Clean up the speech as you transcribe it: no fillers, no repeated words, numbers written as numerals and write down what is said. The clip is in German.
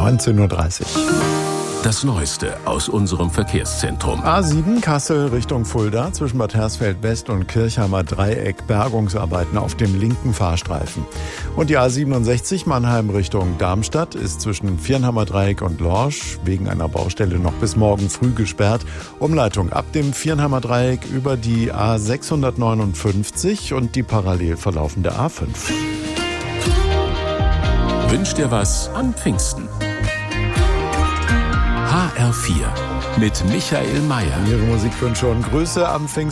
19:30 Uhr. Das Neueste aus unserem Verkehrszentrum. A7 Kassel Richtung Fulda zwischen Bad Hersfeld West und Kirchheimer Dreieck, Bergungsarbeiten auf dem linken Fahrstreifen. Und die A67 Mannheim Richtung Darmstadt ist zwischen Viernheimer Dreieck und Lorsch wegen einer Baustelle noch bis morgen früh gesperrt. Umleitung ab dem Viernheimer Dreieck über die A659 und die parallel verlaufende A5. Wünsch dir was an Pfingsten. HR4 mit Michael Mayer. Ihre Musikwünsche und Grüße am Pfingsten.